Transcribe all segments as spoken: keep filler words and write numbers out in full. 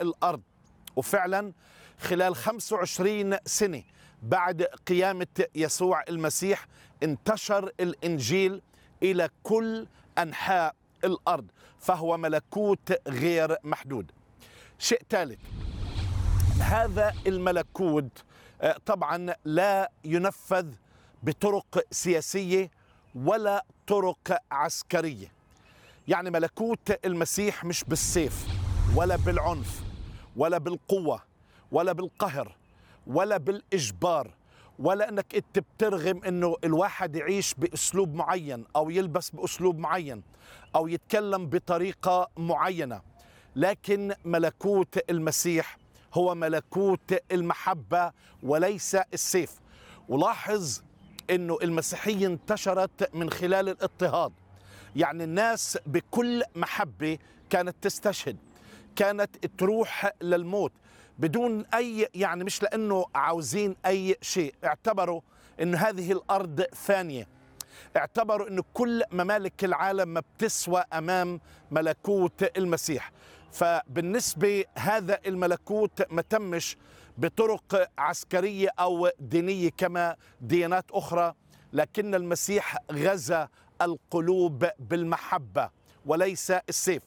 الأرض. وفعلا خلال خمسة وعشرين سنة بعد قيامة يسوع المسيح انتشر الإنجيل إلى كل أنحاء الأرض، فهو ملكوت غير محدود. شيء ثالث، هذا الملكوت طبعا لا ينفذ بطرق سياسية ولا طرق عسكرية. يعني ملكوت المسيح مش بالسيف ولا بالعنف ولا بالقوة ولا بالقهر ولا بالإجبار، ولا أنك أنت بترغم أنه الواحد يعيش بأسلوب معين أو يلبس بأسلوب معين أو يتكلم بطريقة معينة. لكن ملكوت المسيح هو ملكوت المحبة وليس السيف. ولاحظ أنه المسيحية انتشرت من خلال الاضطهاد، يعني الناس بكل محبة كانت تستشهد، كانت تروح للموت بدون أي، يعني مش لأنه عاوزين أي شيء، اعتبروا أن هذه الأرض فانية، اعتبروا أن كل ممالك العالم ما بتسوى أمام ملكوت المسيح. فبالنسبة هذا الملكوت ما تمش بطرق عسكرية أو دينية كما ديانات أخرى، لكن المسيح غزا القلوب بالمحبة وليس السيف.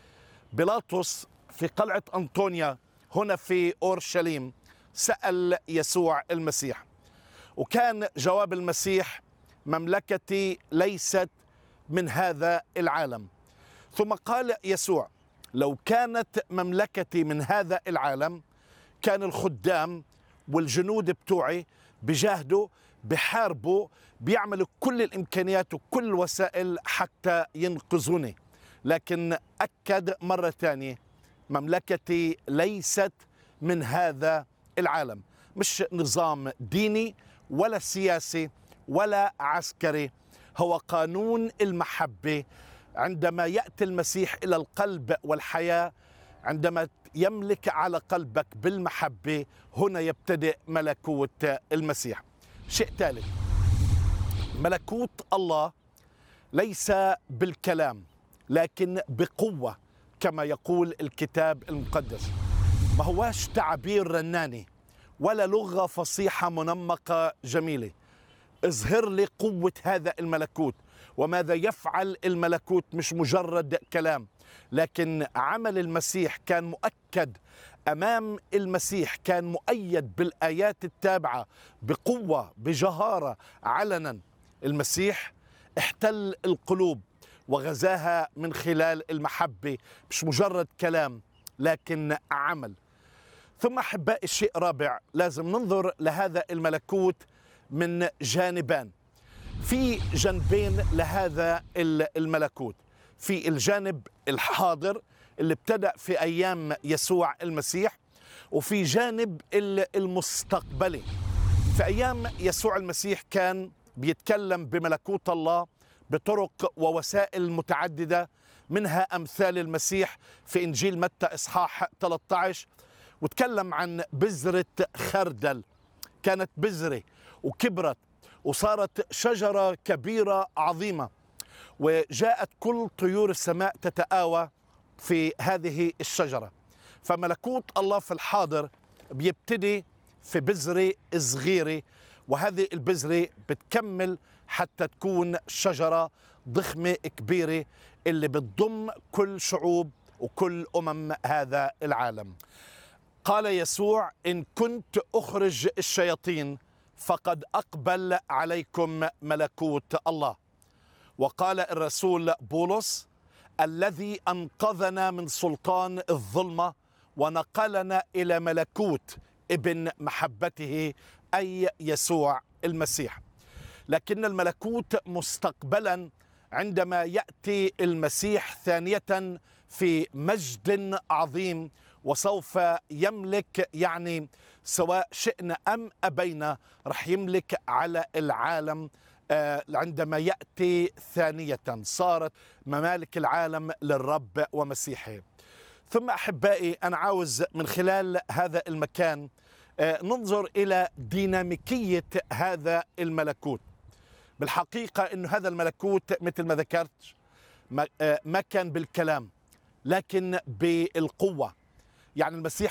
بيلاطس في قلعة أنطونيا هنا في أورشليم سأل يسوع المسيح، وكان جواب المسيح: مملكتي ليست من هذا العالم. ثم قال يسوع: لو كانت مملكتي من هذا العالم كان الخدام والجنود بتوعي بجاهدوا بحاربوا بيعملوا كل الإمكانيات وكل الوسائل حتى ينقذوني. لكن أكد مرة ثانية: مملكتي ليست من هذا العالم. مش نظام ديني ولا سياسي ولا عسكري، هو قانون المحبة. عندما يأتي المسيح إلى القلب والحياة، عندما يملك على قلبك بالمحبة، هنا يبتدئ ملكوت المسيح. شيء ثالث، ملكوت الله ليس بالكلام لكن بقوة كما يقول الكتاب المقدس. ما هواش تعبير رناني ولا لغة فصيحة منمقة جميلة. اظهر لي قوة هذا الملكوت وماذا يفعل الملكوت، مش مجرد كلام. لكن عمل المسيح كان مؤكد أمام المسيح، كان مؤيد بالآيات التابعة بقوة بجهارة علنا. المسيح احتل القلوب وغزاها من خلال المحبة، مش مجرد كلام لكن عمل. ثم أحبائي، الشيء رابع، لازم ننظر لهذا الملكوت من جانبان. في جانبين لهذا الملكوت، في الجانب الحاضر اللي ابتدأ في أيام يسوع المسيح، وفي جانب المستقبلي. في أيام يسوع المسيح كان بيتكلم بملكوت الله بطرق ووسائل متعددة، منها أمثال المسيح في إنجيل متى إصحاح ثلاثة عشر، وتكلم عن بذرة خردل، كانت بذرة وكبرت وصارت شجرة كبيرة عظيمة، وجاءت كل طيور السماء تتآوى في هذه الشجرة. فملكوت الله في الحاضر بيبتدي في بذرة صغيرة، وهذه البذرة بتكمل حتى تكون شجرة ضخمة كبيرة اللي بتضم كل شعوب وكل أمم هذا العالم. قال يسوع: إن كنت أخرج الشياطين فقد أقبل عليكم ملكوت الله. وقال الرسول بولس: الذي أنقذنا من سلطان الظلمة ونقلنا إلى ملكوت ابن محبته، أي يسوع المسيح. لكن الملكوت مستقبلا عندما يأتي المسيح ثانية في مجد عظيم، وسوف يملك، يعني سواء شئنا أم أبينا رح يملك على العالم. عندما يأتي ثانية صارت ممالك العالم للرب ومسيحه. ثم أحبائي، أنا عاوز من خلال هذا المكان ننظر إلى ديناميكية هذا الملكوت. بالحقيقة أن هذا الملكوت مثل ما ذكرت ما كان بالكلام لكن بالقوة، يعني المسيح